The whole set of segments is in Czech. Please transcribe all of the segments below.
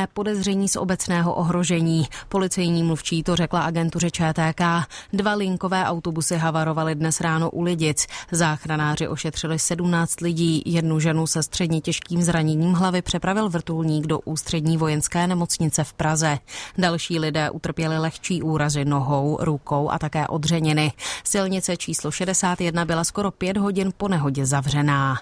zřejmé podezření z obecného ohrožení. Policejní mluvčí to řekla agentuře ČTK. 2 linkové autobusy havarovaly dnes ráno u Lidic. Záchranáři ošetřili 17 lidí. 1 ženu se středně těžkým zraněním hlavy přepravil vrtulník do Ústřední vojenské nemocnice v Praze. Další lidé utrpěli lehčí úrazy nohou, rukou a také odřeniny. Silnice číslo 61 byla skoro 5 hodin po nehodě zavřená.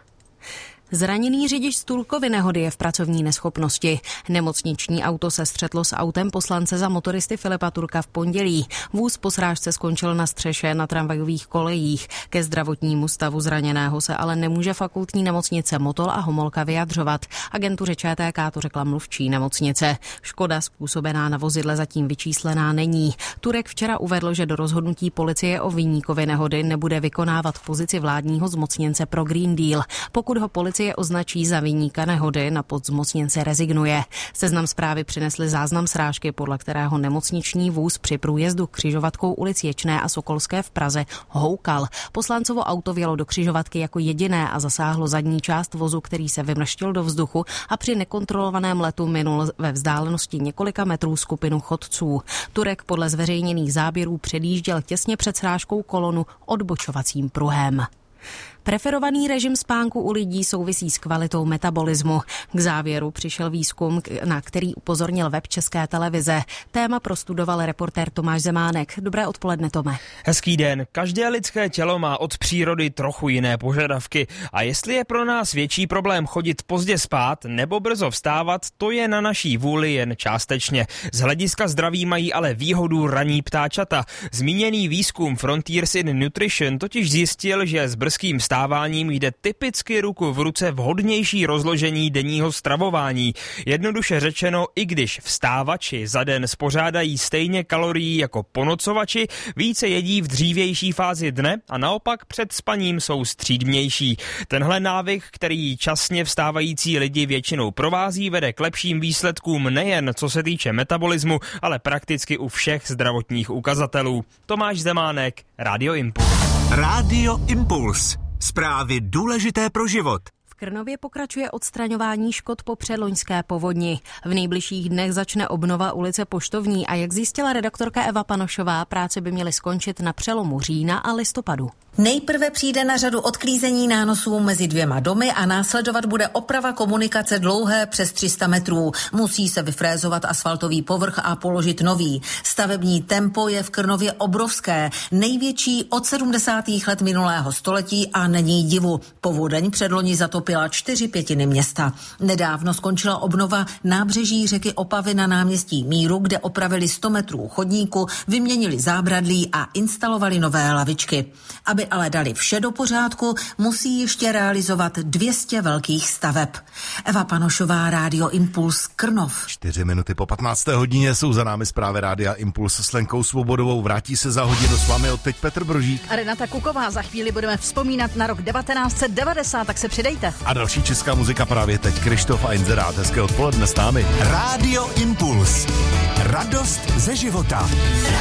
Zraněný řidič z Tulkovy nehody je v pracovní neschopnosti. Nemocniční auto se střetlo s autem poslance za motoristy Filipa Turka v pondělí. Vůz po srážce skončil na střeše na tramvajových kolejích. Ke zdravotnímu stavu zraněného se ale nemůže fakultní nemocnice Motol a Homolka vyjadřovat. Agentuře ČTK to řekla mluvčí nemocnice. Škoda způsobená na vozidle zatím vyčíslená není. Turek včera uvedl, že do rozhodnutí policie o viníkovi nehody nebude vykonávat pozici vládního zmocněnce pro Green Deal. Pokud ho policie označí za viníka nehody, na post zmocněnce rezignuje. Seznam zprávy přinesli záznam srážky, podle kterého nemocniční vůz při průjezdu křižovatkou ulic Ječné a Sokolské v Praze houkal. Poslancovo auto vjelo do křižovatky jako jediné a zasáhlo zadní část vozu, který se vymrštil do vzduchu a při nekontrolovaném letu minul ve vzdálenosti několika metrů skupinu chodců. Turek podle zveřejněných záběrů předjížděl těsně před srážkou kolonu odbočovacím pruhem. Preferovaný režim spánku u lidí souvisí s kvalitou metabolismu. K závěru přišel výzkum, na který upozornil web České televize. Téma prostudoval reportér Tomáš Zemánek. Dobré odpoledne, Tome. Hezký den. Každé lidské tělo má od přírody trochu jiné požadavky. A jestli je pro nás větší problém chodit pozdě spát nebo brzo vstávat, to je na naší vůli jen částečně. Z hlediska zdraví mají ale výhodu ranní ptáčata. Zmíněný výzkum Frontiers in Nutrition totiž zjistil, že s brzkým vstáváním jde typicky ruku v ruce vhodnější rozložení denního stravování. Jednoduše řečeno, i když vstávači za den spořádají stejně kalorií jako ponocovači, více jedí v dřívější fázi dne a naopak před spaním jsou střídmější. Tenhle návyk, který časně vstávající lidi většinou provází, vede k lepším výsledkům nejen co se týče metabolismu, ale prakticky u všech zdravotních ukazatelů. Tomáš Zemánek, Radio Impuls. Radio Impuls. Zprávy důležité pro život. V Krnově pokračuje odstraňování škod po předloňské povodni. V nejbližších dnech začne obnova ulice Poštovní a jak zjistila redaktorka Eva Panošová, práce by měly skončit na přelomu října a listopadu. Nejprve přijde na řadu odklízení nánosů mezi 2 domy a následovat bude oprava komunikace dlouhé přes 300 metrů. Musí se vyfrézovat asfaltový povrch a položit nový. Stavební tempo je v Krnově obrovské, největší od 70. let minulého století a není divu. Povodeň předloni zatopila 4/5 města. Nedávno skončila obnova nábřeží řeky Opavy na náměstí Míru, kde opravili 100 metrů chodníku, vyměnili zábradlí a instalovali nové lavičky. Aby ale dali vše do pořádku, musí ještě realizovat 200 velkých staveb. Eva Panošová, Radio Impuls, Krnov. 4 minuty po 15. hodině jsou za námi zprávy Rádia Impuls s Lenkou Svobodovou. Vrátí se za hodinu s vámi odteď Petr Brožík. A Renata Kuková. Za chvíli budeme vzpomínat na rok 1990, tak se přidejte. A další česká muzika právě teď. Krištof a Inzerát. Hezké odpoledne s námi. Radio Impuls. Radost ze života.